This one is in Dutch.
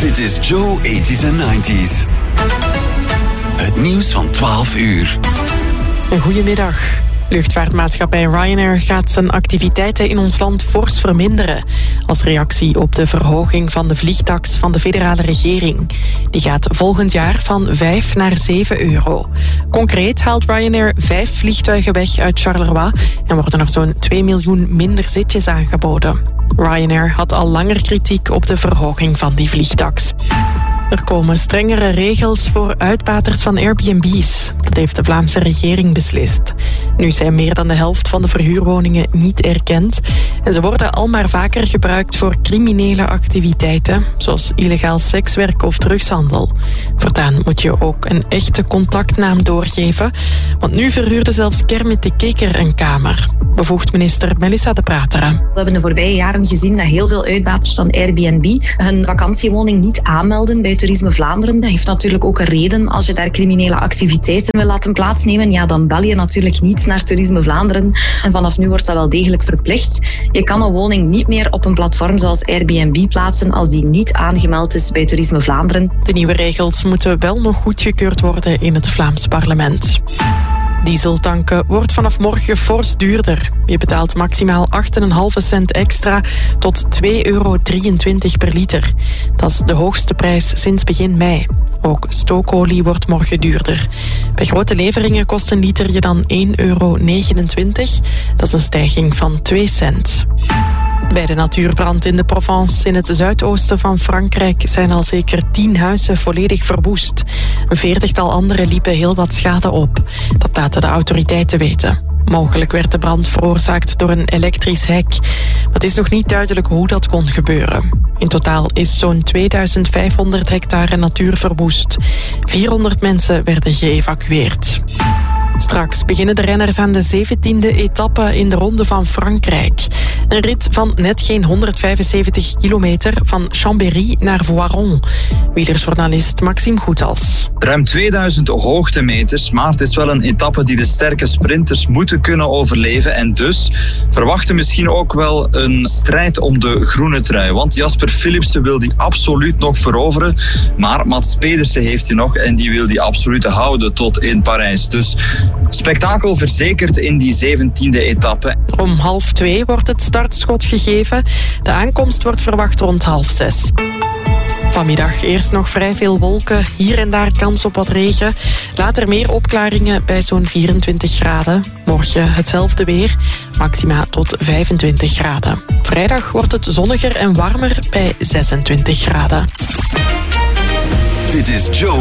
Dit is Joe 80s en 90s. Het nieuws van 12 uur. Goedemiddag. Luchtvaartmaatschappij Ryanair gaat zijn activiteiten in ons land fors verminderen. Als reactie op de verhoging van de vliegtaks van de federale regering. Die gaat volgend jaar van 5 naar 7 euro. Concreet haalt Ryanair 5 vliegtuigen weg uit Charleroi en worden er zo'n 2 miljoen minder zitjes aangeboden. Ryanair had al langer kritiek op de verhoging van die vliegtaks. Er komen strengere regels voor uitbaters van Airbnb's. Dat heeft de Vlaamse regering beslist. Nu zijn meer dan de helft van de verhuurwoningen niet erkend. En ze worden al maar vaker gebruikt voor criminele activiteiten, zoals illegaal sekswerk of drugshandel. Voortaan moet je ook een echte contactnaam doorgeven, want nu verhuurde zelfs Kermit de Kikker een kamer. Bevoegd minister Melissa De Pratera. We hebben de voorbije jaren gezien dat heel veel uitbaters van Airbnb hun vakantiewoning niet aanmelden bij Toerisme Vlaanderen. Dat heeft natuurlijk ook een reden. Als je daar criminele activiteiten wil laten plaatsnemen, ja, dan bel je natuurlijk niet naar Toerisme Vlaanderen. En vanaf nu wordt dat wel degelijk verplicht. Je kan een woning niet meer op een platform zoals Airbnb plaatsen als die niet aangemeld is bij Toerisme Vlaanderen. De nieuwe regels moeten wel nog goedgekeurd worden in het Vlaams parlement. Dieseltanken wordt vanaf morgen fors duurder. Je betaalt maximaal 8,5 cent extra tot €2,23 per liter. Dat is de hoogste prijs sinds begin mei. Ook stookolie wordt morgen duurder. Bij grote leveringen kost een liter je dan €1,29. Dat is een stijging van 2 cent. Bij de natuurbrand in de Provence in het zuidoosten van Frankrijk zijn al zeker 10 huizen volledig verwoest. Een 40-tal andere liepen heel wat schade op. Dat laten de autoriteiten weten. Mogelijk werd de brand veroorzaakt door een elektrisch hek. Maar het is nog niet duidelijk hoe dat kon gebeuren. In totaal is zo'n 2500 hectare natuur verwoest. 400 mensen werden geëvacueerd. Straks beginnen de renners aan de 17e etappe in de Ronde van Frankrijk. Een rit van net geen 175 kilometer van Chambéry naar Voiron. Wielerjournalist Maxime Goethals. Ruim 2000 hoogtemeters, maar het is wel een etappe die de sterke sprinters moeten kunnen overleven. En dus verwachten misschien ook wel een strijd om de groene trui. Want Jasper Philipsen wil die absoluut nog veroveren. Maar Mats Pedersen heeft die nog en die wil die absoluut houden tot in Parijs. Dus spektakel verzekerd in die 17e etappe. Om 1:30 wordt het startschot gegeven. De aankomst wordt verwacht rond 5:30. Vanmiddag eerst nog vrij veel wolken, hier en daar kans op wat regen. Later meer opklaringen bij zo'n 24 graden. Morgen hetzelfde weer, maxima tot 25 graden. Vrijdag wordt het zonniger en warmer bij 26 graden. Dit is Joe